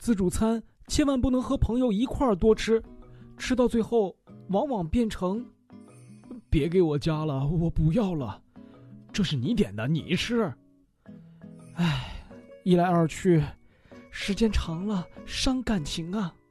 自助餐千万不能和朋友一块儿多吃，吃到最后往往变成别给我加了，我不要了，这是你点的，你吃。唉，一来二去，时间长了伤感情啊。